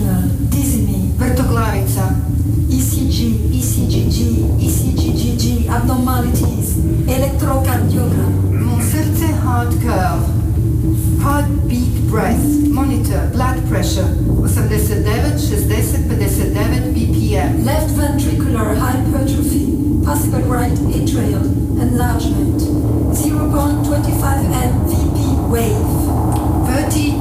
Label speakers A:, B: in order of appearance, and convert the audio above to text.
A: Abdominal, dizzying,
B: vertoglarica,
A: ECG, ECGG, ECGGG, abnormalities, electrocardiogram.
B: mon srdce hard curve, heartbeat breath, monitor, blood pressure,